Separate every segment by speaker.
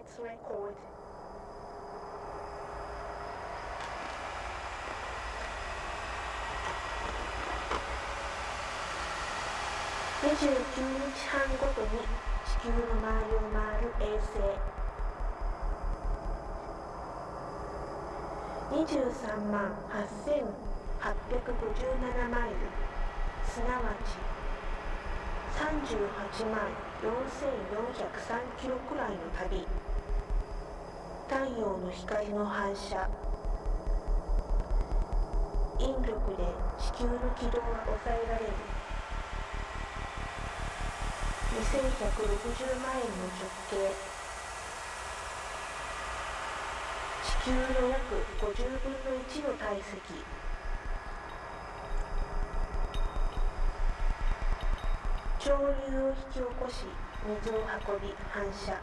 Speaker 1: Let's record. 29日半ごとに地球の周りを回る衛星。23万8857マイル、すなわち38万4403キロくらいの旅。太陽の光の反射、引力で地球の軌道は抑えられる。2160マイルの直径、地球の約50分の1の体積。潮流を引き起こし水を運び反射。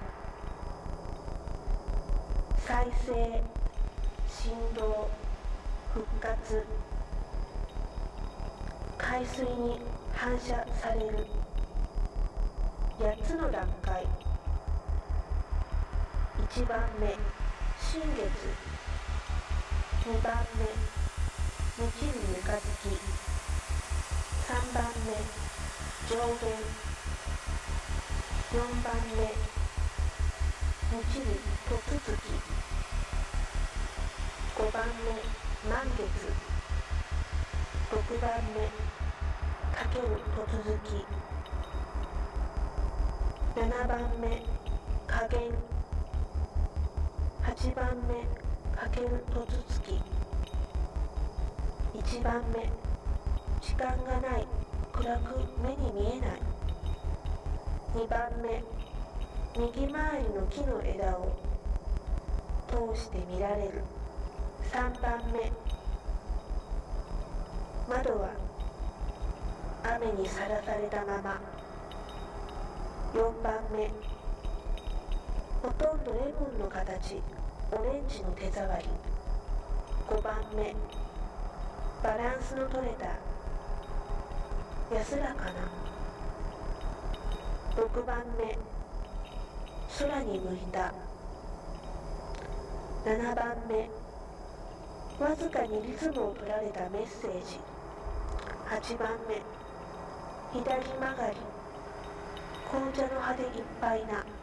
Speaker 1: 再生、振動、復活。海水に反射される。8つの段階。1番目、新月。2番目、満ちる三日月。3番目、上弦。4番目、満ちる突月。5番目、満月。6番目、かける突月。7番目、下弦。8番目、かける突月。1番目、時間がない、暗く目に見えない。2番目、右回りの木の枝を通して見られる。3番目、窓は雨にさらされたまま。4番目、ほとんどレモンの形、オレンジの手触り。5番目、バランスの取れた安らかな。6番目、空に向いた。7番目、わずかにリズムを取られたメッセージ。8番目、左曲がり。紅茶の葉でいっぱいな。